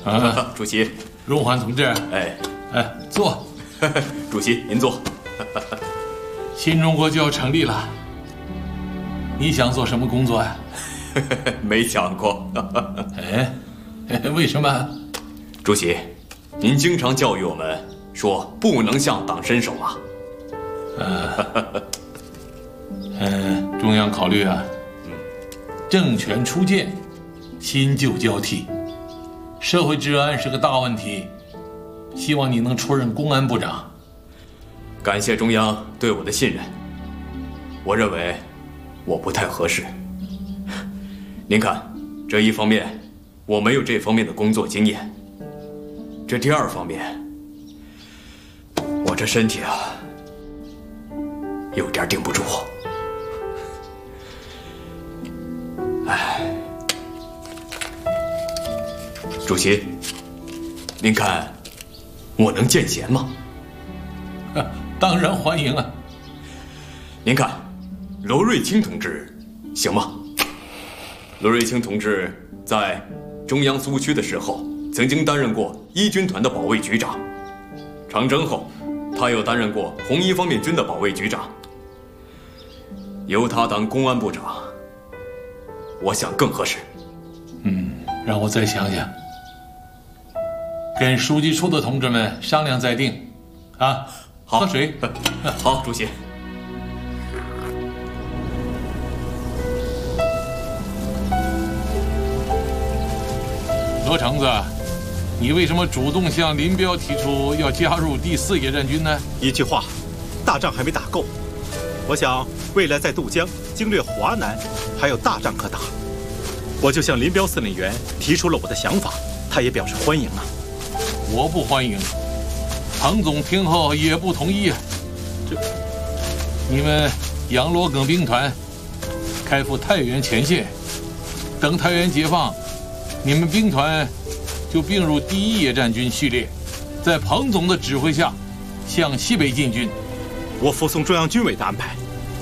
啊， 主席， 荣焕同志， 哎， 坐。 主席您坐。 新中国就要成立了，你想做什么工作呀？ 没想过。 哎，为什么？ 主席，您经常教育我们说不能向党伸手啊。 中央考虑啊，政权初建，新旧交替，社会治安是个大问题，希望你能出任公安部长。 感谢中央对我的信任，我认为我不太合适。您看，这一方面我没有这方面的工作经验，这第二方面，我这身体啊有点顶不住。哎，主席，您看我能见贤吗？ 当然欢迎啊！ 您看，罗瑞卿同志行吗？罗瑞卿同志在中央苏区的时候，曾经担任过一军团的保卫局长。长征后，他又担任过红一方面军的保卫局长。由他当公安部长，我想更合适。 让我再想想，跟书记处的同志们商量再定。啊， 好， 喝水。 好，主席。 罗成子，你为什么主动向林彪提出要加入第4野战军呢？ 一句话，大仗还没打够，我想未来在渡江经略华南还有大仗可打。我就向林彪司令员提出了我的想法，他也表示欢迎啊。 我不欢迎，彭总听后也不同意啊。你们杨罗耿兵团开赴太原前线，等太原解放，你们兵团就并入第1野战军序列，在彭总的指挥下向西北进军。 我服从中央军委的安排。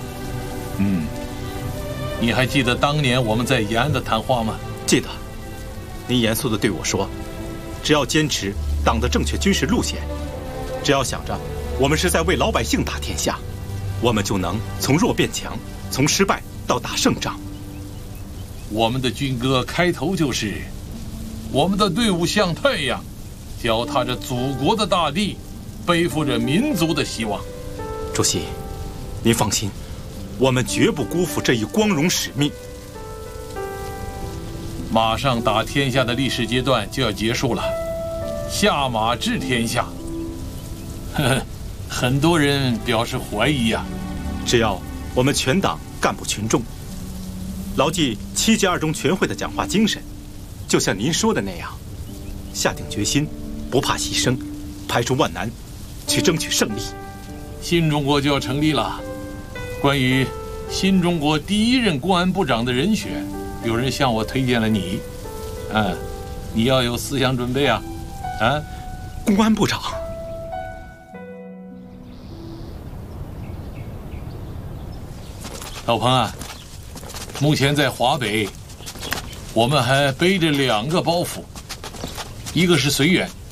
你还记得当年我们在延安的谈话吗？ 记得，您严肃地对我说，只要坚持党的正确军事路线，只要想着我们是在为老百姓打天下，我们就能从弱变强，从失败到打胜仗。 我们的军歌开头就是我们的队伍像太阳，脚踏着祖国的大地，背负着民族的希望。 主席，您放心，我们绝不辜负这一光荣使命。 马上打天下的历史阶段就要结束了，下马治天下。很多人表示怀疑呀。 只要我们全党干部群众牢记7届2中全会的讲话精神，就像您说的那样，下定决心，不怕牺牲，排除万难，去争取胜利。 新中国就要成立了，关于新中国第1任公安部长的人选，有人向我推荐了你。你要有思想准备啊。 公安部长。 老彭啊，目前在华北，我们还背着2个包袱，一个是绥远，